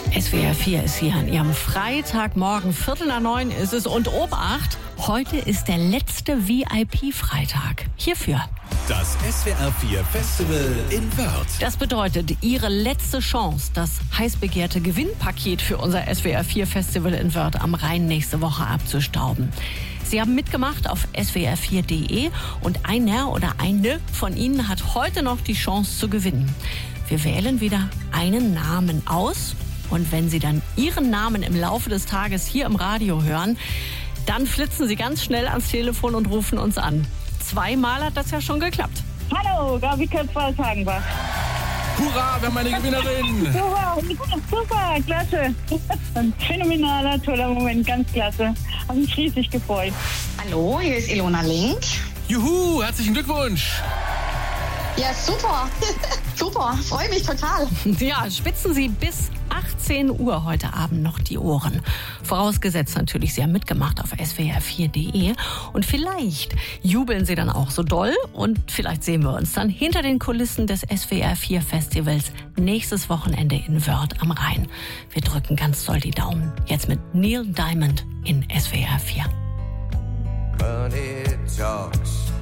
SWR 4 ist hier an Ihrem Freitagmorgen, 8:45 ist es. Und Obacht, heute ist der letzte VIP-Freitag. Hierfür. Das SWR 4 Festival in Wörth. Das bedeutet, Ihre letzte Chance, das heiß begehrte Gewinnpaket für unser SWR 4 Festival in Wörth am Rhein nächste Woche abzustauben. Sie haben mitgemacht auf swr4.de und einer oder eine von Ihnen hat heute noch die Chance zu gewinnen. Wir wählen wieder einen Namen aus und wenn Sie dann Ihren Namen im Laufe des Tages hier im Radio hören, dann flitzen Sie ganz schnell ans Telefon und rufen uns an. 2-mal hat das ja schon geklappt. Hallo, Gabi Köpfer-Hagenbach. Hurra, wir haben eine Gewinnerin. Super, klasse. Ein phänomenaler, toller Moment, ganz klasse. Habe mich riesig gefreut. Hallo, hier ist Ilona Link. Juhu, herzlichen Glückwunsch. Ja, super. Super, freue mich total. Ja, spitzen Sie bis 18 Uhr heute Abend noch die Ohren. Vorausgesetzt natürlich, Sie haben mitgemacht auf swr4.de. Und vielleicht jubeln Sie dann auch so doll. Und vielleicht sehen wir uns dann hinter den Kulissen des SWR 4 Festivals nächstes Wochenende in Wörth am Rhein. Wir drücken ganz doll die Daumen. Jetzt mit Neil Diamond in SWR 4. But it talks